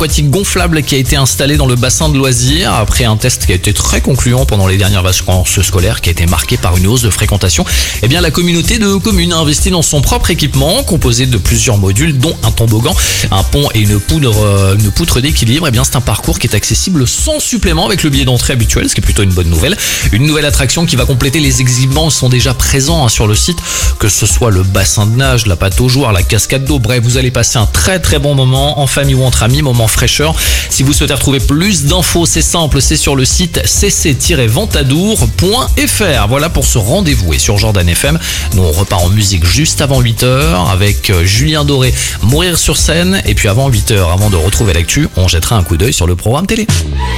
aquatique gonflable qui a été installé dans le bassin de loisirs après un test qui a été très concluant pendant les dernières vacances scolaires qui a été marqué par une hausse de fréquentation. Eh bien, la communauté de communes a investi dans son propre équipement composé de plusieurs modules dont un toboggan, un pont et une poutre d'équilibre. Eh bien, c'est un parcours qui est accessible sans supplément avec le billet d'entrée habituel, ce qui est plutôt une bonne nouvelle. Une nouvelle attraction qui va compléter les exhibants sont déjà présents sur le site, que ce soit le bassin de nage, la pataugeoire, la cascade d'eau. Bref, vous allez passer un très très bon moment en famille ou entre amis, moment fraîcheur. Si vous souhaitez retrouver plus d'infos, c'est simple, c'est sur le site cc-ventadour.fr. Voilà pour ce rendez-vous. Et sur Jordan FM, nous on repart en musique juste avant 8h avec Julien Doré, Mourir sur scène. Et puis avant 8h, avant de retrouver l'actu, on jettera un coup d'œil sur le programme télé.